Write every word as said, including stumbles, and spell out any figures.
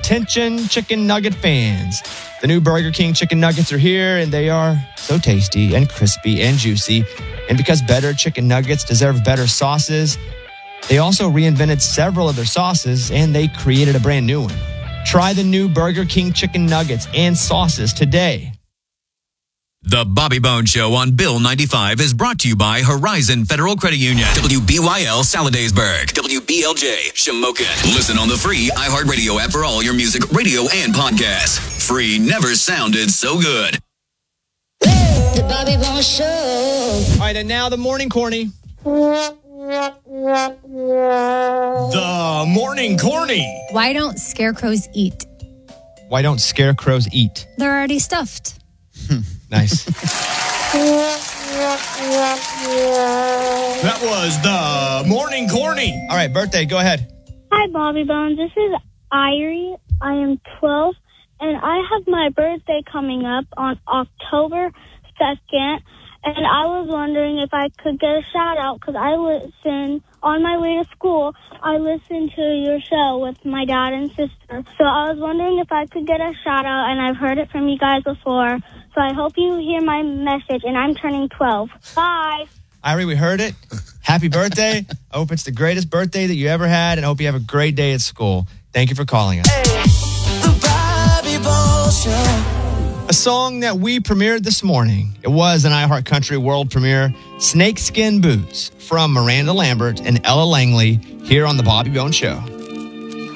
Attention chicken nugget fans. The new Burger King chicken nuggets are here, and they are so tasty and crispy and juicy. And because better chicken nuggets deserve better sauces, they also reinvented several of their sauces, and they created a brand new one. Try the new Burger King chicken nuggets and sauces today. The Bobby Bones Show on Bill ninety-five is brought to you by Horizon Federal Credit Union. W B Y L Saladaysburg. W B L J Shamokin. Listen on the free iHeartRadio app for all your music, radio, and podcasts. Free never sounded so good. The Bobby Bones Show. All right, and now the morning corny. The morning corny. Why don't scarecrows eat? Why don't scarecrows eat? They're already stuffed. Nice. That was the morning corny. All right, birthday, go ahead. Hi, Bobby Bones. This is Irie. I am twelve, and I have my birthday coming up on October second. And I was wondering if I could get a shout out because I listen on my way to school. I listen to your show with my dad and sister. So I was wondering if I could get a shout out, and I've heard it from you guys before. So I hope you hear my message, and I'm turning twelve. Bye. Irie, we heard it. Happy birthday. I hope it's the greatest birthday that you ever had, and I hope you have a great day at school. Thank you for calling us. The Bobby Bones Show. A song that we premiered this morning. It was an iHeart Country world premiere, Snakeskin Boots, from Miranda Lambert and Ella Langley, here on The Bobby Bones Show.